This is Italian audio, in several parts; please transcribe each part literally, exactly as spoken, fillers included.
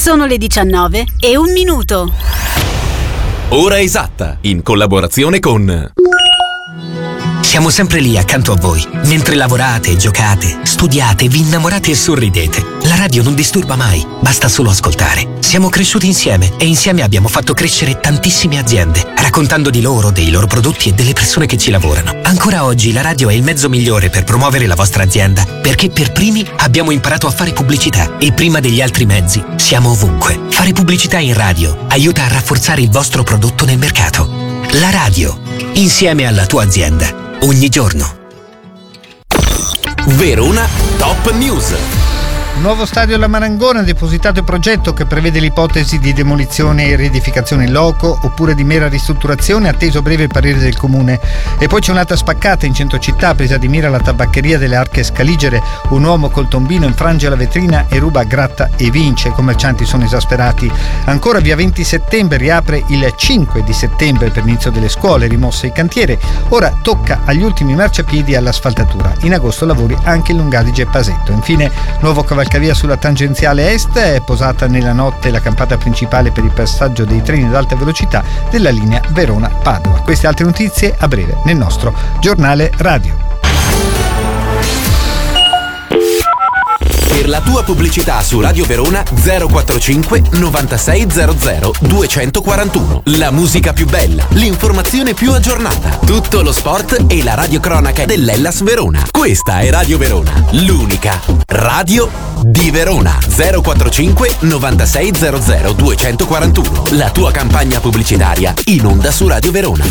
Sono le diciannove e un minuto. Ora esatta, in collaborazione con... Siamo sempre lì accanto a voi, mentre lavorate, giocate, studiate, vi innamorate e sorridete. La radio non disturba mai, basta solo ascoltare. Siamo cresciuti insieme e insieme abbiamo fatto crescere tantissime aziende, raccontando di loro, dei loro prodotti e delle persone che ci lavorano. Ancora oggi la radio è il mezzo migliore per promuovere la vostra azienda, perché per primi abbiamo imparato a fare pubblicità e prima degli altri mezzi siamo ovunque. Fare pubblicità in radio aiuta a rafforzare il vostro prodotto nel mercato. La radio, insieme alla tua azienda. Ogni giorno. Verona Top News. Nuovo stadio alla Marangona, ha depositato il progetto che prevede l'ipotesi di demolizione e riedificazione in loco oppure di mera ristrutturazione, atteso breve il parere del comune. E poi c'è un'altra spaccata in centro città, presa di mira la tabaccheria delle Arche Scaligere. Un uomo col tombino infrange la vetrina e ruba, gratta e vince. I commercianti sono esasperati. Ancora via venti settembre riapre il cinque di settembre per l'inizio delle scuole, rimosse il cantiere. Ora tocca agli ultimi marciapiedi e all'asfaltatura. In agosto lavori anche il Lungadige Pasetto. Infine nuovo cavalcavia sulla tangenziale est, è posata nella notte la campata principale per il passaggio dei treni ad alta velocità della linea Verona-Padova. Queste altre notizie a breve nel nostro giornale radio. Per la tua pubblicità su Radio Verona zero quarantacinque novantasei zero zero duecentoquarantuno. La musica più bella, l'informazione più aggiornata, tutto lo sport e la radiocronaca dell'Hellas Verona. Questa è Radio Verona, l'unica radio di Verona. zero quarantacinque novantasei zero zero duecentoquarantuno. La tua campagna pubblicitaria in onda su Radio Verona.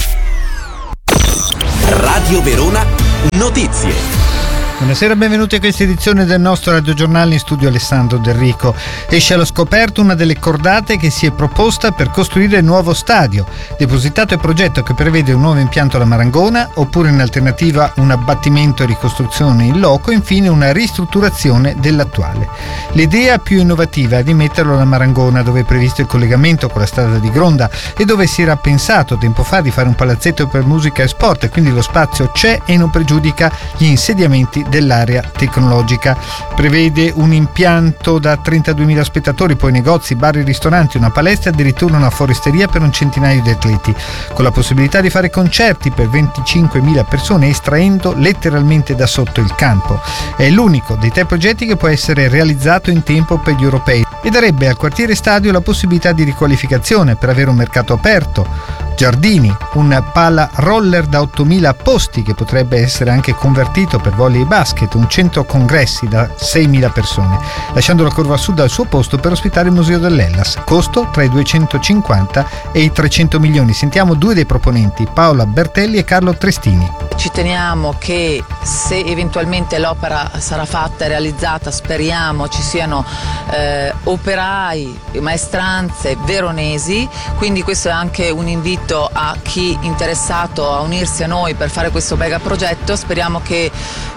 Radio Verona Notizie. Buonasera, benvenuti a questa edizione del nostro radiogiornale. In studio Alessandro Del Rico. Esce allo scoperto una delle cordate che si è proposta per costruire il nuovo stadio. Depositato il progetto che prevede un nuovo impianto alla Marangona, oppure in alternativa un abbattimento e ricostruzione in loco, e infine una ristrutturazione dell'attuale. L'idea più innovativa è di metterlo alla Marangona, dove è previsto il collegamento con la strada di Gronda e dove si era pensato tempo fa di fare un palazzetto per musica e sport, e quindi lo spazio c'è e non pregiudica gli insediamenti dell'area tecnologica. Prevede un impianto da trentaduemila spettatori, poi negozi, bar e ristoranti, una palestra e addirittura una foresteria per un centinaio di atleti, con la possibilità di fare concerti per venticinquemila persone estraendo letteralmente da sotto il campo. È l'unico dei tre progetti che può essere realizzato in tempo per gli europei e darebbe al quartiere stadio la possibilità di riqualificazione per avere un mercato aperto, giardini, un pala roller da ottomila posti che potrebbe essere anche convertito per volley e basket, un centro congressi da seimila persone, lasciando la curva sud al suo posto per ospitare il museo dell'Hellas. Costo tra i duecentocinquanta e i trecento milioni. Sentiamo due dei proponenti, Paola Bertelli e Carlo Trestini. Ci teniamo che se eventualmente l'opera sarà fatta e realizzata, speriamo ci siano eh, operai, maestranze veronesi, quindi questo è anche un invito a chi interessato a unirsi a noi per fare questo mega progetto. Speriamo che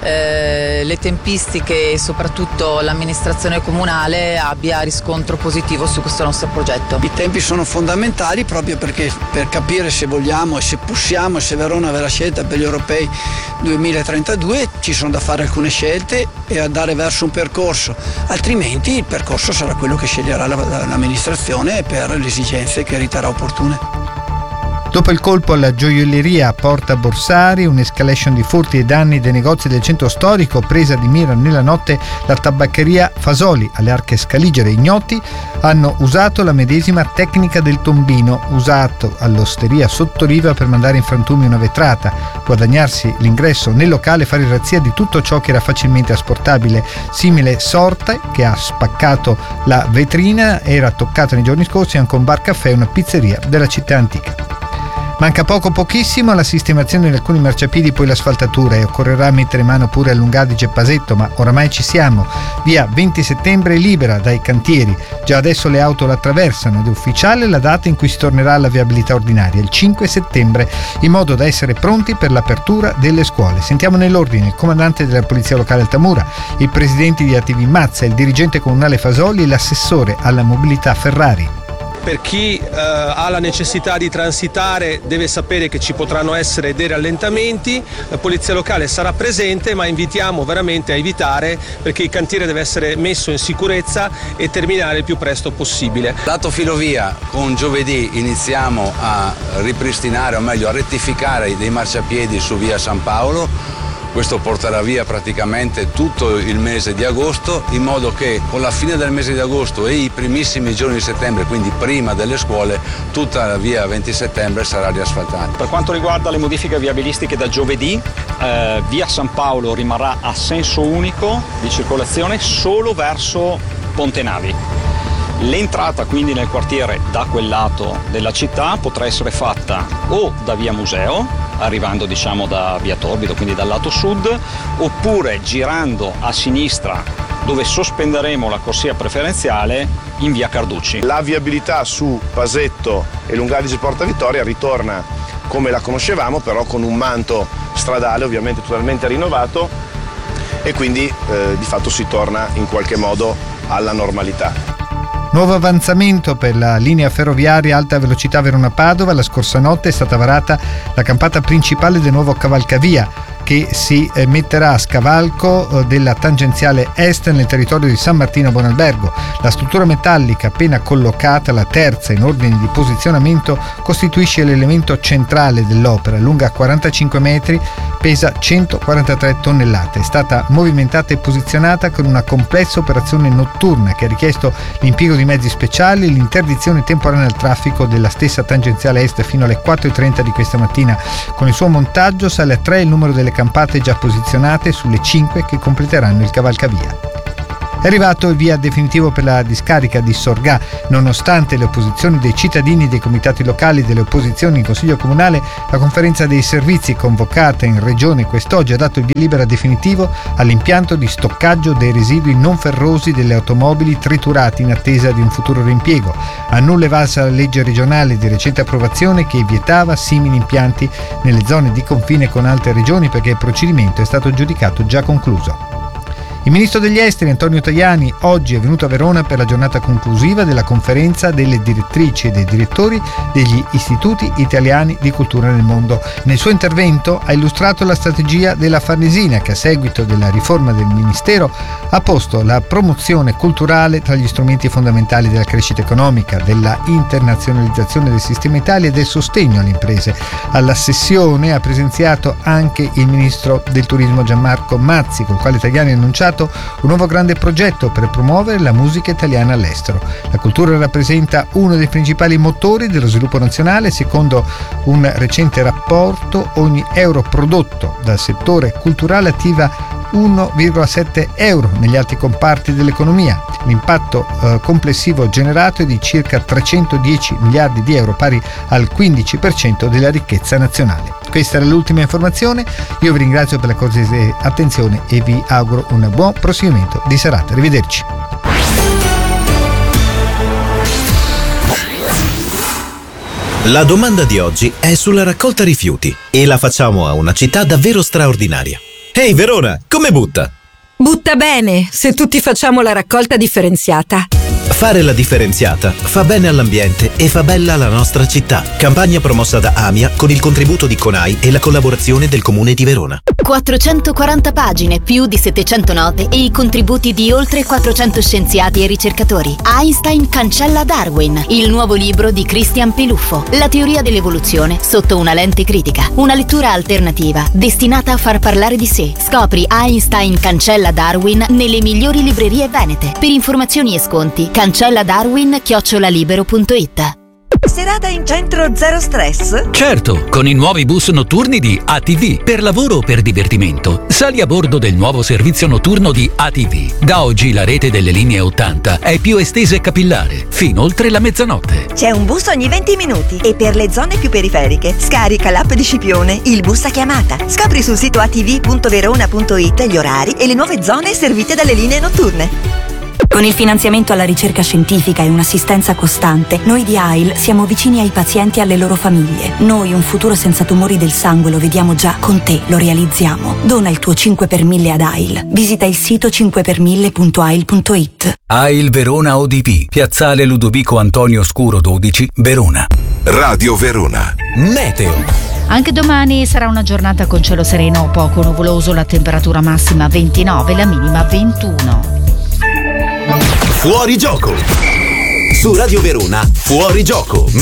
eh, le tempistiche e soprattutto l'amministrazione comunale abbia riscontro positivo su questo nostro progetto. I tempi sono fondamentali proprio perché per capire se vogliamo e se possiamo, se Verona verrà scelta per gli europei duemilatrentadue, ci sono da fare alcune scelte e andare verso un percorso, altrimenti il percorso sarà quello che sceglierà l'amministrazione per le esigenze che riterrà opportune. Dopo il colpo alla gioielleria a Porta Borsari, un'escalation di furti e danni dei negozi del centro storico, presa di mira nella notte la tabaccheria Fasoli alle Arche Scaligere. Ignoti hanno usato la medesima tecnica del tombino usato all'osteria Sottoliva per mandare in frantumi una vetrata, guadagnarsi l'ingresso nel locale e fare razzia di tutto ciò che era facilmente asportabile. Simile sorte che ha spaccato la vetrina era toccata nei giorni scorsi anche un bar caffè e una pizzeria della città antica. Manca poco pochissimo alla sistemazione di alcuni marciapiedi, poi l'asfaltatura, e occorrerà mettere mano pure al Lungadige Pasetto, ma oramai ci siamo. Via venti settembre è libera dai cantieri, già adesso le auto la attraversano ed è ufficiale la data in cui si tornerà alla viabilità ordinaria, il cinque settembre, in modo da essere pronti per l'apertura delle scuole. Sentiamo nell'ordine il comandante della Polizia Locale Altamura, i presidenti di A T V Mazza, il dirigente comunale Fasoli e l'assessore alla mobilità Ferrari. per chi eh, ha la necessità di transitare deve sapere che ci potranno essere dei rallentamenti, la polizia locale sarà presente, ma invitiamo veramente a evitare, perché il cantiere deve essere messo in sicurezza e terminare il più presto possibile. Dato filovia, con giovedì iniziamo a ripristinare, o meglio a rettificare dei marciapiedi su via San Paolo. Questo porterà via praticamente tutto il mese di agosto, in modo che con la fine del mese di agosto e i primissimi giorni di settembre, quindi prima delle scuole, tutta la via venti settembre sarà riasfaltata. Per quanto riguarda le modifiche viabilistiche da giovedì, eh, via San Paolo rimarrà a senso unico di circolazione solo verso Ponte Navi. L'entrata quindi nel quartiere da quel lato della città potrà essere fatta o da via Museo, arrivando diciamo da via Torbido, quindi dal lato sud, oppure girando a sinistra dove sospenderemo la corsia preferenziale in via Carducci. La viabilità su Pasetto e Lungadige Porta Vittoria ritorna come la conoscevamo, però con un manto stradale ovviamente totalmente rinnovato, e quindi eh, di fatto si torna in qualche modo alla normalità. Nuovo avanzamento per la linea ferroviaria alta velocità Verona-Padova. La scorsa notte è stata varata la campata principale del nuovo cavalcavia, che si metterà a scavalco della tangenziale est nel territorio di San Martino Buonalbergo. La struttura metallica appena collocata, la terza in ordine di posizionamento, costituisce l'elemento centrale dell'opera. Lunga quarantacinque metri, pesa centoquarantatré tonnellate. È stata movimentata e posizionata con una complessa operazione notturna che ha richiesto l'impiego di mezzi speciali e l'interdizione temporanea al traffico della stessa tangenziale est fino alle quattro e trenta di questa mattina. Con il suo montaggio sale a tre il numero delle campate già posizionate sulle cinque che completeranno il cavalcavia. È arrivato il via definitivo per la discarica di Sorgà. Nonostante le opposizioni dei cittadini, dei comitati locali e delle opposizioni in Consiglio Comunale, la conferenza dei servizi convocata in Regione quest'oggi ha dato il via libera definitivo all'impianto di stoccaggio dei residui non ferrosi delle automobili triturati in attesa di un futuro reimpiego. A nulla è valsa la legge regionale di recente approvazione che vietava simili impianti nelle zone di confine con altre regioni, perché il procedimento è stato giudicato già concluso. Il ministro degli esteri Antonio Tajani oggi è venuto a Verona per la giornata conclusiva della conferenza delle direttrici e dei direttori degli istituti italiani di cultura nel mondo. Nel suo intervento ha illustrato la strategia della Farnesina, che a seguito della riforma del ministero ha posto la promozione culturale tra gli strumenti fondamentali della crescita economica, della internazionalizzazione del sistema Italia e del sostegno alle imprese. Alla sessione ha presenziato anche il ministro del turismo Gianmarco Mazzi, con il quale Tajani ha annunciato un nuovo grande progetto per promuovere la musica italiana all'estero. La cultura rappresenta uno dei principali motori dello sviluppo nazionale. Secondo un recente rapporto, ogni euro prodotto dal settore culturale attiva uno virgola sette euro negli altri comparti dell'economia. L'impatto eh, complessivo generato è di circa trecentodieci miliardi di euro, pari al quindici per cento della ricchezza nazionale. Questa era l'ultima informazione. Io vi ringrazio per la cortese attenzione e vi auguro un buon proseguimento di serata. Arrivederci. La domanda di oggi è sulla raccolta rifiuti e la facciamo a una città davvero straordinaria. Ehi Verona, come butta? Butta bene, se tutti facciamo la raccolta differenziata. Fare la differenziata fa bene all'ambiente e fa bella la nostra città. Campagna promossa da AMIA con il contributo di CONAI e la collaborazione del Comune di Verona. quattrocentoquaranta pagine, più di settecento note e i contributi di oltre quattrocento scienziati e ricercatori. Einstein cancella Darwin, il nuovo libro di Christian Peluffo. La teoria dell'evoluzione sotto una lente critica. Una lettura alternativa destinata a far parlare di sé. Scopri Einstein cancella Darwin nelle migliori librerie venete. Per informazioni e sconti cancella darwin chiocciola libero punto it. Serata in centro zero stress? Certo, con i nuovi bus notturni di A T V. Per lavoro o per divertimento, sali a bordo del nuovo servizio notturno di A T V. Da oggi la rete delle linee ottanta è più estesa e capillare, fino oltre la mezzanotte. C'è un bus ogni venti minuti e per le zone più periferiche scarica l'app di Scipione, il bus a chiamata. Scopri sul sito a t v punto verona punto it gli orari e le nuove zone servite dalle linee notturne. Con il finanziamento alla ricerca scientifica e un'assistenza costante, noi di A I L siamo vicini ai pazienti e alle loro famiglie. Noi un futuro senza tumori del sangue lo vediamo già, con te lo realizziamo. Dona il tuo cinque per mille ad A I L. Visita il sito cinque per mille punto a i l punto i t. A I L Verona O D P, Piazzale Ludovico Antonio Scuro dodici, Verona. Radio Verona. Meteo. Anche domani sarà una giornata con cielo sereno, poco nuvoloso, la temperatura massima ventinove, la minima ventuno. Fuori gioco! Su Radio Verona, Fuori gioco,